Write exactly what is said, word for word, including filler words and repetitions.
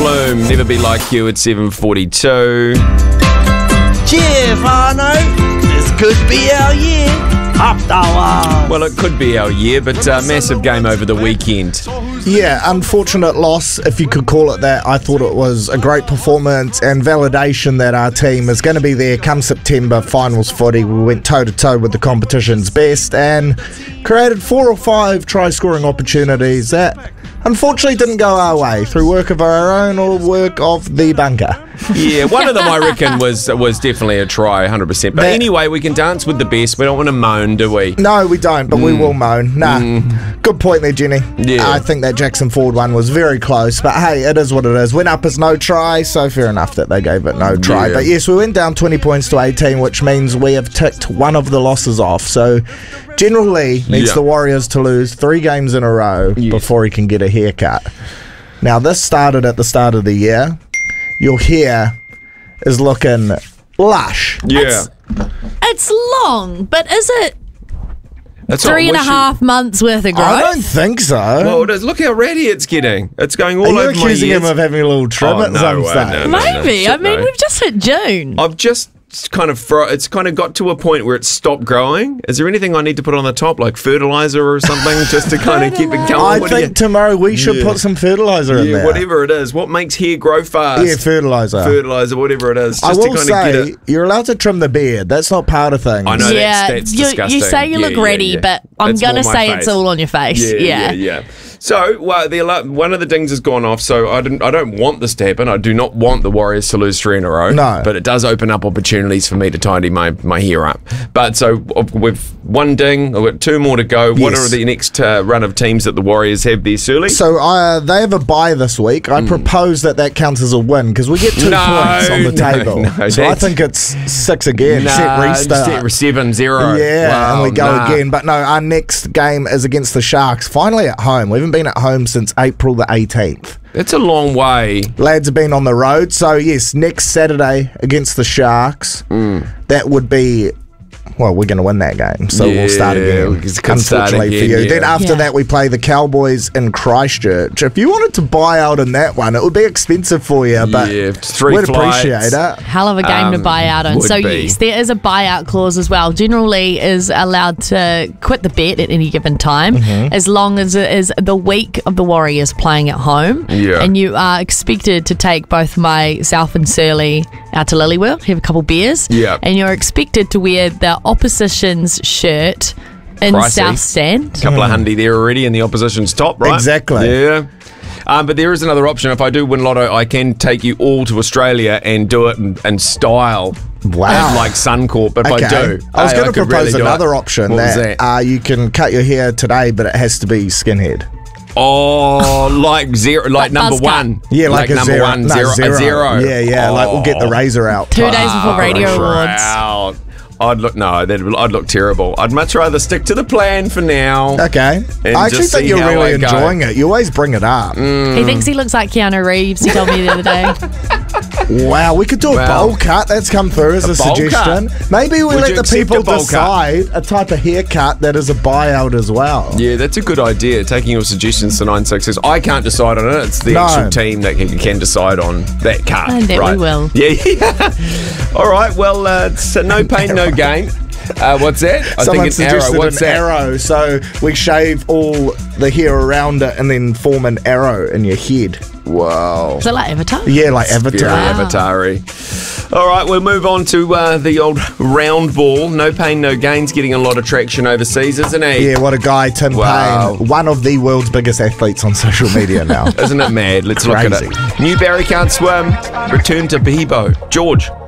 Bloom, Never Be Like You at seven forty-two. Giovanno, this could be our year. Up the wall. Well, it could be our year, but uh, massive game over the weekend. Yeah, unfortunate loss, if you could call it that. I thought it was a great performance and validation that our team is going to be there come September finals footy. We went toe-to-toe with the competition's best and created four or five try-scoring opportunities that unfortunately didn't go our way through work of our own or work of the bunker. Yeah, one of them I reckon was was definitely a try, one hundred percent. But That- anyway, we can dance with the best. We don't want to moan, do we? No, we don't, but we will moan. Nah, Mm. good point there, Jenny. Yeah. I think that Jackson Ford one was very close, but hey, it is what it is. Went up as no try, so fair enough that they gave it no try. Yeah. But yes, we went down twenty points to eighteen, which means we have ticked one of the losses off. So General Lee needs Yeah. the Warriors to lose three games in a row Yes. before he can get a haircut. Now, this started at the start of the year. Your hair is looking lush. Yeah. It's long, but is it That's what three and a we should- half months worth of growth? I don't think so. Well, it is. Look how ratty it's getting. It's going all Are you over my accusing ears. him of having a little trim Oh, at no some way, stage? no, no. Maybe. I shit, mean, no. we've just hit June. I've just kind of fro- it's kind of got to a point where it's stopped growing. Is there anything I need to put on the top, like fertilizer or something, just to kind of keep it going? I What do think tomorrow we should Yeah. put some fertilizer in you, yeah, there. whatever it is. What makes hair grow fast? Yeah, fertilizer. fertilizer, whatever it is. Just I to will kind of say, get it. you're allowed to trim the beard. That's not part of things. I know. No, yeah, that's- that's you, disgusting. you say you Yeah, look yeah, ready, yeah. but I'm It's going to more my say it's face. all on your face. Yeah, yeah, yeah. So, well, the alar- one of the dings has gone off. So I didn't. I don't want this to happen. I do not want the Warriors to lose three in a row. No. But it does open up opportunities for me to tidy my, my hair up. But so uh, we've one ding. We've got two more to go. What Yes. are the next uh, run of teams that the Warriors have there, Surly? So uh, they have a bye this week. I propose that that counts as a win because we get two Hmm. No, points on the no, table. no, so I that's- think it's six again. set Nah, restart. set seven zero. Yeah, Wow, and we go nah. again. But no, our next game is against the Sharks. Finally at home. We haven't been at home since April the eighteenth. That's a long way. Lads have been on the road. So, yes, next Saturday against the Sharks, Mm. that would be... Well, we're going to win that game, so we'll start Yeah, again. we can start Unfortunately again, for you. yeah. Then after Yeah. that, we play the Cowboys in Christchurch. If you wanted to buy out in that one, it would be expensive for you, but Yeah, three we'd flights. appreciate it. Hell of a game to Um, buy out on. would So, be. yes, there is a buyout clause as well. General Lee is allowed to quit the bet at any given time Mm-hmm. as long as it is the week of the Warriors playing at home. Yeah. And you are expected to take both myself and Surly out to Lillywell, have a couple beers. Yeah. And you're expected to wear the opposition's shirt in Pricey. South Stand. Couple of hundy there already in the opposition's top, right? Exactly. Yeah. Um, but there is another option. If I do win Lotto, I can take you all to Australia and do it in, in style. Wow. Like Suncorp, if Okay. I do. I was Hey, going to could propose really do another it. option What was that, that? Uh, you can cut your hair today, but it has to be skinhead. Oh, like zero, like Like number buzz cut. one. Yeah, like, a number zero. one, no, zero, a zero. zero. Yeah, yeah. Like we'll get the Oh. razor out. Two days before Radio Awards. Out. I'd look no, that'd, I'd look terrible. I'd much rather stick to the plan for now. Okay. And I actually just think see you're how really I go. enjoying it. You always bring it up. He thinks he looks like Keanu Reeves, he told me the other day. Wow, we could do a Wow. bowl cut. That's come through as a, A bowl suggestion. Maybe we Would let you the accept people a bowl cut? decide a type of haircut that is a buyout as well. Yeah, that's a good idea. Taking your suggestions to nine six six. I can't decide on it. It's the No. actual team that can, can decide on that cut. And that we right? will. Yeah, yeah. All right. Well, uh, it's uh, no pain, no gain. Uh, what's that? I Someone think an arrow. suggested What's an that? arrow, so we shave all the hair around it and then form an arrow in your head. Wow. Is it like Avatar? Yeah, like Very Avatar. Wow. Avatar-y. All right, we'll move on to uh, the old round ball. No pain, no gains, getting a lot of traction overseas, isn't he? Yeah, what a guy, Tim Wow. Payne. One of the world's biggest athletes on social media now. Isn't it mad? Let's look at Crazy. it. New Barry Can't Swim. Return to Bebo. George.